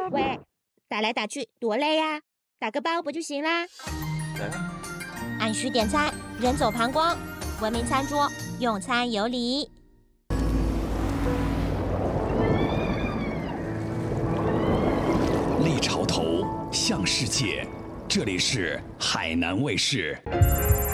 喂，打来打去多累呀，打个包不就行啦？按需点餐，人走旁观，文明餐桌，用餐有礼。 立潮头，向世界，这里是海南卫视。